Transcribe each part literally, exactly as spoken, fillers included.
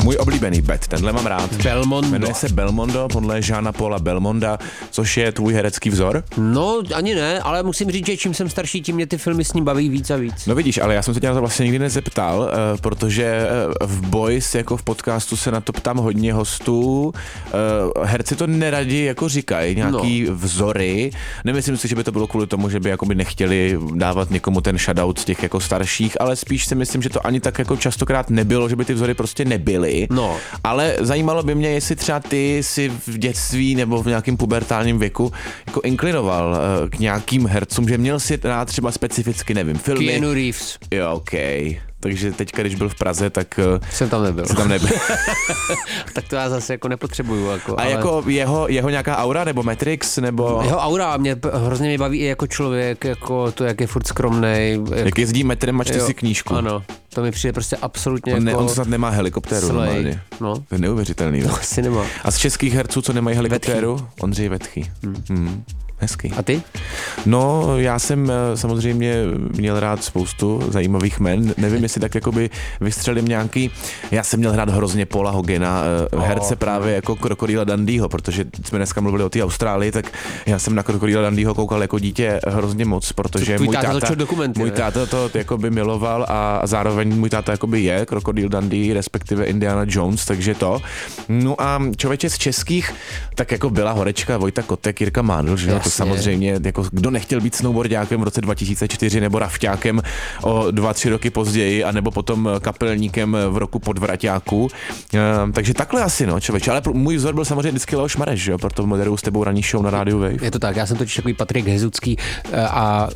Můj oblíbený bet, tenhle mám rád. Belmondo. Jmenuje se Belmondo, podle Jeana Paula Belmonda, což je tvůj herecký vzor? No, ani ne, ale musím říct, že čím jsem starší, tím mě ty filmy s ním baví víc a víc. No vidíš, ale já jsem se tě na to vlastně nikdy nezeptal, uh, protože uh, v Boys, jako v podcastu se na to ptám hodně hostů. Uh, herci to neradi jako říkají, nějaký no. vzory. Nemyslím si, že by to bylo kvůli tomu, že by jakoby nechtěli dávat někomu ten shoutout z těch jako starších, ale spíš si myslím, že to ani tak jako častokrát nebylo, že by ty vzory prostě nebyly. No. Ale zajímalo by mě, jestli třeba ty si v dětství nebo v nějakém pubertálním věku jako inklinoval uh, k nějakým hercům, že měl si rád třeba specificky, nevím, filmy. Keanu Reeves. Jo, okej. Okay. Takže teďka, když byl v Praze, tak... Jsem tam nebyl. Jsem tam nebyl. Tak to já zase jako nepotřebuju. Jako, a ale... jako jeho, jeho nějaká aura, nebo Matrix, nebo... Jeho aura, mě hrozně mě baví i jako člověk, jako to, jak je furt skromnej. Jak, jak jezdí metrem a čte si knížku. Ano, to mi přijde prostě absolutně on, ne, jako... on snad nemá helikoptéru normálně. No. To je neuvěřitelný. To asi nemá. A z českých herců, co nemají helikoptéru? Vetchý. Ondřej Vetchý. Hmm. Hmm. Hezký. A ty? No, já jsem samozřejmě měl rád spoustu zajímavých men. Nevím, jestli tak jakoby vystřelím nějaký... Já jsem měl rád hrozně Paula Hogana, oh, herce právě jako Krokodýla Dundeeho, protože jsme dneska mluvili o té Austrálii, tak já jsem na Krokodýla Dundeeho koukal jako dítě hrozně moc, protože Tvůj můj táta, táta, dokumenty, můj táta to jakoby miloval a zároveň můj táta jakoby je Krokodýl Dundee, respektive Indiana Jones, takže to. No a člověče z českých, tak jako byla Horečka, Vojta Kotek, Jirka Mádl, že jo? To samozřejmě, jako kdo nechtěl být snowboardákem v roce dva tisíce čtyři nebo rafťákem o dva, tři roky později, anebo potom kapelníkem v roku podvraťáku. E, takže takhle asi, no, člověče. Ale můj vzor byl samozřejmě vždycky Leoš Mareš, že jo, proto moderuju s tebou ranní show na rádiu Wave. Je to tak, já jsem totiž takový Patrik Hezucký a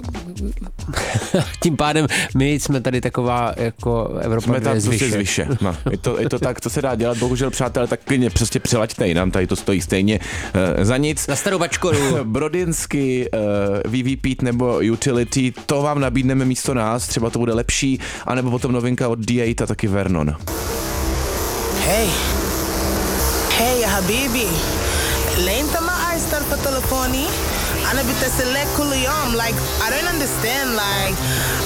tím pádem my jsme tady taková jako Evropa jsme tam zvyše. zvyše. No, je, to, je to tak, co se dá dělat, bohužel přátelé, tak klidně prostě přilaďte jinam, tady to stojí stejně e, za nic. Za starou bačkoru. Brodinsky, uh, V V Pete nebo Utility, to vám nabídneme místo nás, třeba to bude lepší, anebo potom novinka od D osm a taky Vernon. Hey, hey ya habibi, leenta ma aistar pa telefoni, ana bita select kuliyom, like I don't understand, like